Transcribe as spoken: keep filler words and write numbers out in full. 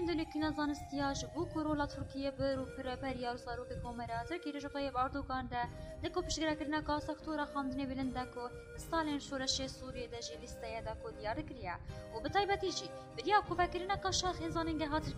هندونيكينا زانستياج بو كورولا تركيا برو بريار صاروخ كومرا تركي رجب طيب أردوغان ده لكو بشكرا كرنا كاسكتورا خاندني بلندكو ستالين شورشي سوريا دجي لستيا داكو ديار كريا وبطيبة تيجي بريا كوفا كرنا كاشاخ إنزانين